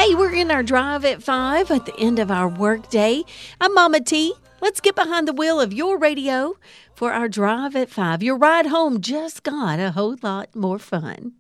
Hey, we're in our drive at 5 at the end of our work day. I'm Mama T. Let's get behind the wheel of your radio for our drive at 5. Your ride home just got a whole lot more fun.